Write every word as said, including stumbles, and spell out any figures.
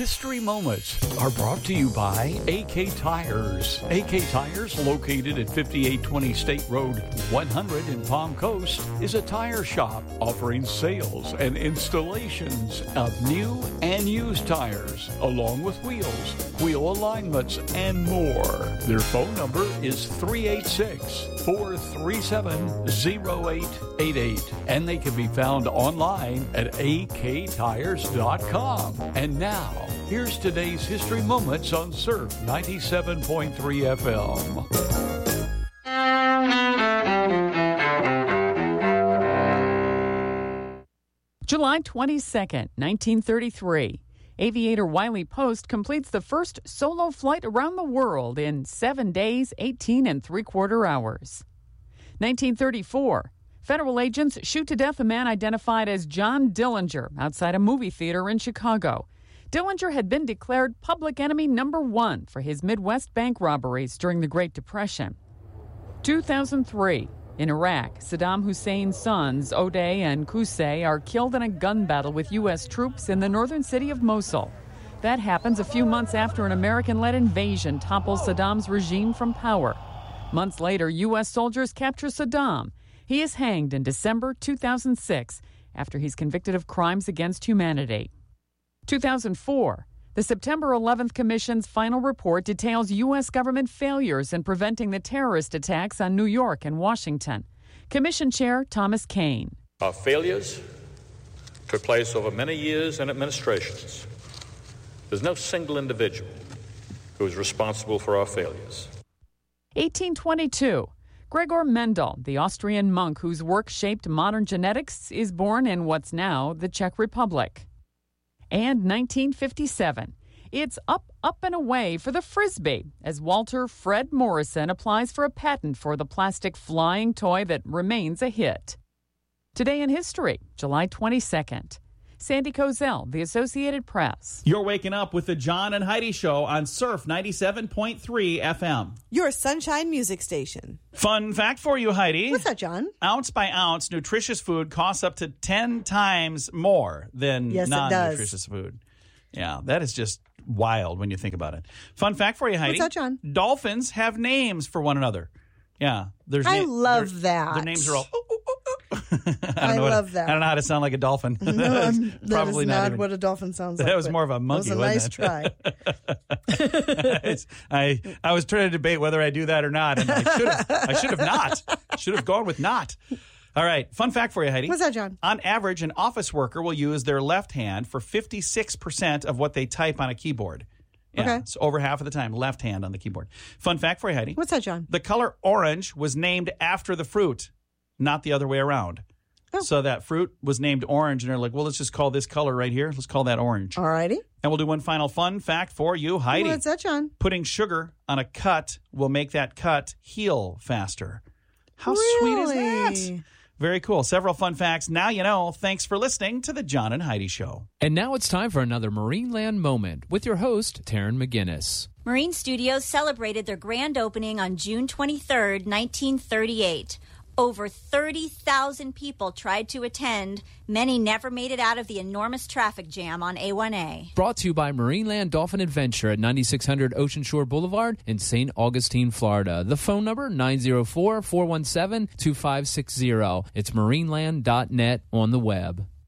History Moments are brought to you by A K Tires. A K Tires, located at fifty-eight twenty State Road one hundred in Palm Coast, is a tire shop offering sales and installations of new and used tires, along with wheels, wheel alignments, and more. Their phone number is three eight six, four three seven, zero eight eight eight, and they can be found online at a k tires dot com. And now, here's today's History Moments on Surf ninety-seven point three F M. July twenty-second, nineteen thirty-three. Aviator Wiley Post completes the first solo flight around the world in seven days, eighteen and three-quarter hours. nineteen thirty-four. Federal agents shoot to death a man identified as John Dillinger outside a movie theater in Chicago. Dillinger had been declared public enemy number one for his Midwest bank robberies during the Great Depression. two thousand three. In Iraq, Saddam Hussein's sons, Odeh and Qusay, are killed in a gun battle with U S troops in the northern city of Mosul. That happens a few months after an American-led invasion topples Saddam's regime from power. Months later, U S soldiers capture Saddam. He is hanged in December two thousand six after he's convicted of crimes against humanity. two thousand four. The September eleventh Commission's final report details U S government failures in preventing the terrorist attacks on New York and Washington. Commission Chair Thomas Kean. Our failures took place over many years and administrations. There's no single individual who is responsible for our failures. eighteen twenty-two. Gregor Mendel, the Austrian monk whose work shaped modern genetics, is born in what's now the Czech Republic. And nineteen fifty-seven. It's up, up, and away for the Frisbee as Walter Fred Morrison applies for a patent for the plastic flying toy that remains a hit. Today in history, July twenty-second. Sandy Kozel, The Associated Press. You're waking up with the John and Heidi Show on Surf ninety-seven point three F M. Your Sunshine Music Station. Fun fact for you, Heidi. What's that, John? Ounce by ounce, nutritious food costs up to ten times more than yes, non-nutritious food. Yeah, that is just wild when you think about it. Fun fact for you, Heidi. What's that, John? Dolphins have names for one another. Yeah. There's I na- love that. Their names are all... Ooh, ooh, ooh, ooh. I, I love to, that. I don't know how to sound like a dolphin. No, that Probably is not, not even, what a dolphin sounds like. That was more of a monkey, That was a wasn't nice it? try. I I was trying to debate whether I do that or not, and I should have. I should have not. Should have gone with not. All right. Fun fact for you, Heidi. What's that, John? On average, an office worker will use their left hand for fifty-six percent of what they type on a keyboard. Yeah, okay. It's over half of the time, left hand on the keyboard. Fun fact for you, Heidi. What's that, John? The color orange was named after the fruit, not the other way around. Oh. So that fruit was named orange, and they're like, well, let's just call this color right here. Let's call that orange. All righty. And we'll do one final fun fact for you, Heidi. What's that, John? Putting sugar on a cut will make that cut heal faster. How really? sweet is that? Very cool. Several fun facts. Now you know. Thanks for listening to the John and Heidi Show. And now it's time for another Marineland moment with your host, Taryn McGinnis. Marine Studios celebrated their grand opening on June twenty-third, nineteen thirty-eight. Over thirty thousand people tried to attend. Many never made it out of the enormous traffic jam on A one A. Brought to you by Marineland Dolphin Adventure at ninety-six hundred Ocean Shore Boulevard in Saint Augustine, Florida. The phone number, nine oh four, four one seven, two five six zero. It's marineland dot net on the web.